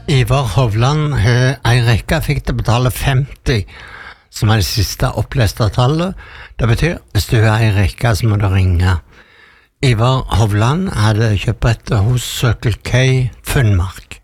Ivar Hovland har ei rekke fikk til å betale 50, som er det siste oppleste tallet. Det betyr, hvis du har ei rekke, så må du ringe. Ivar Hovland hadde kjøpt brettet hos Circle K Funnmark.